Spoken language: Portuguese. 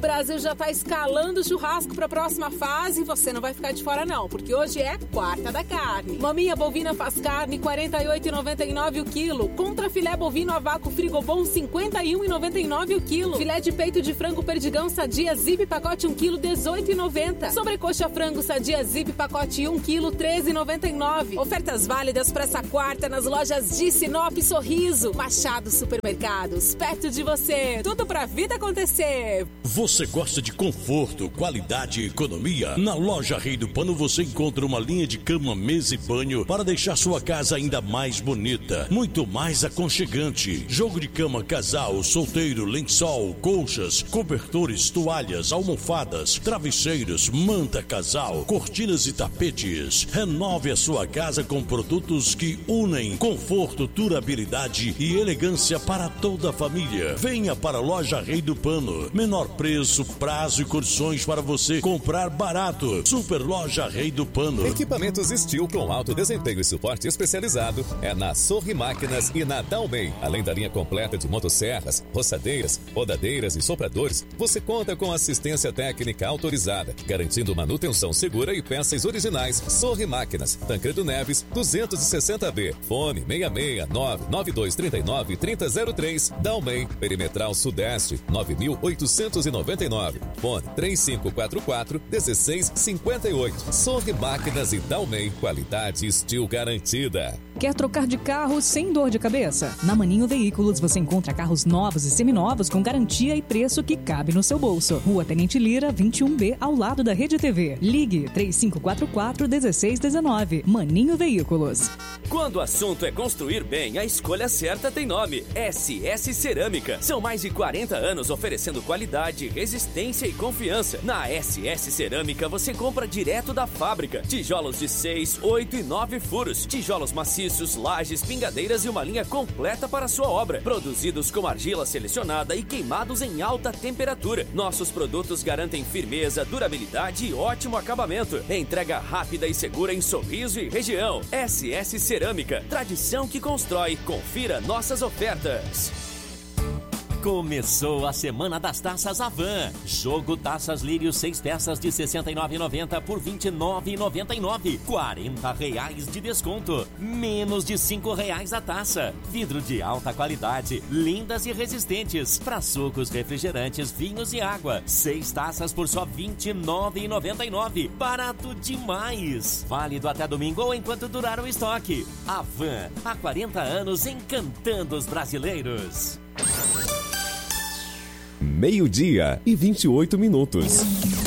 Brasil já tá escalando o churrasco para a próxima fase e você não vai ficar de fora não, porque hoje é quarta da carne. Maminha bovina faz carne, R$ 48,99 o quilo. Contra filé bovino a vácuo frigobom, R$ 51,99 o quilo. Filé de peito de frango perdigão sadia zip pacote 1 quilo, R$ 18,90. Sobrecoxa frango sadia zip pacote 1 quilo, R$ 13,99. Ofertas válidas para essa quarta nas lojas de Sinop e Sorriso. Machado Supermercados, perto de você. Tudo pra vida acontecer. Você gosta de conforto, qualidade e economia? Na loja Rei do Pano você encontra uma linha de cama, mesa e banho para deixar sua casa ainda mais bonita, muito mais aconchegante. Jogo de cama casal, solteiro, lençol, colchas, cobertores, toalhas, almofadas, travesseiros, manta casal, cortinas e tapetes. Renove a sua casa com produtos que unem conforto, durabilidade e elegância para toda a família. Venha para a loja Rei do Pano. Menor preço, prazo e condições para você comprar barato. Super Loja Rei do Pano. Equipamentos Steel com alto desempenho e suporte especializado é na Sorri Máquinas e na Dalmei. Além da linha completa de motosserras, roçadeiras, podadeiras e sopradores, você conta com assistência técnica autorizada, garantindo manutenção segura e peças originais. Sorri Máquinas, Tancredo Neves, 260B. Fone 669-9239-3003. Dalmei, Perimetral Sudeste, 9.899. Fone 3544-1658. Sorri Máquinas e Dalmei, qualidade Steel garantida. Quer trocar de carro sem dor de cabeça? Na Maninho Veículos você encontra carros novos e seminovos com garantia e preço que cabe no seu bolso. Rua Tenente Lira, 21B, ao lado da Rede TV. Ligue 3544-1619. Maninho Veículos. Quando o assunto é construir bem, a escolha certa tem nome: SS Cerâmica. São mais de 40 anos oferecendo qualidade, resistência e confiança. Na SS Cerâmica você compra direto da fábrica. Tijolos de 6, 8 e 9 furos. Tijolos maciços, lajes, pingadeiras e uma linha completa para a sua obra. Produzidos com argila selecionada e queimados em alta temperatura. Nossos produtos garantem firmeza, durabilidade e ótimo acabamento. Entrega rápida e segura em Sorriso e região. SS Cerâmica, tradição que constrói. Confira nossas ofertas. Começou a Semana das Taças Avan. Jogo Taças Lírio 6 peças de R$ 69,90 por R$ 29,99. R$ 40 de desconto. Menos de R$ 5 a taça. Vidro de alta qualidade, lindas e resistentes. Para sucos, refrigerantes, vinhos e água. 6 taças por só R$ 29,99. Barato demais. Válido até domingo ou enquanto durar o estoque. Avan, há 40 anos encantando os brasileiros. 12:28.